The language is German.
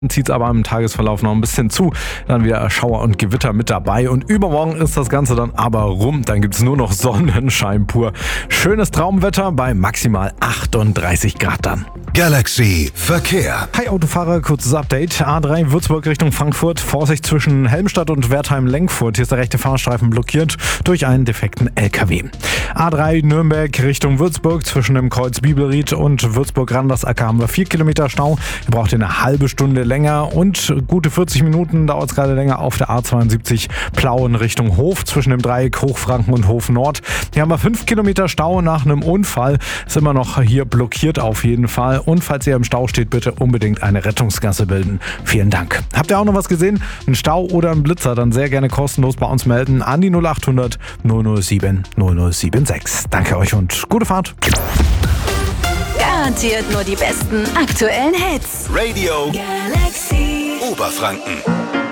zieht es aber im Tagesverlauf noch ein bisschen zu. Dann wieder Schauer und Gewitter mit dabei. Und übermorgen ist das Ganze dann aber rum. Dann gibt es nur noch Sonnenschein pur. Schönes Traumwetter bei maximal 38 Grad dann. Galaxy Verkehr. Hi Autofahrer, kurzes Update. A3 Würzburg Richtung Frankfurt. Vorsicht zwischen Helmstadt und Wertheim-Lenkfurt. Hier ist der rechte Fahrstreifen blockiert durch einen defekten LKW. A3 Nürnberg Richtung Würzburg. Zwischen dem Kreuz Bibelried und Würzburg-Randersacker haben wir 4 Kilometer Stau. Ihr braucht eine halbe Stunde länger und gute 40 Minuten dauert es gerade länger auf der A72 Plauen Richtung Hof. Zwischen dem Dreieck Hochfranken und Hof Nord. Hier haben wir 5 Kilometer Stau nach einem Unfall. Ist immer noch hier blockiert auf jeden Fall. Und falls ihr im Stau steht, bitte unbedingt eine Rettungsgasse bilden. Vielen Dank. Habt ihr auch noch was gesehen? Ein Stau oder ein Blitzer? Dann sehr gerne kostenlos bei uns melden an die 0800 007 0076. Danke euch und gute Fahrt. Garantiert nur die besten aktuellen Hits. Radio Galaxy Oberfranken.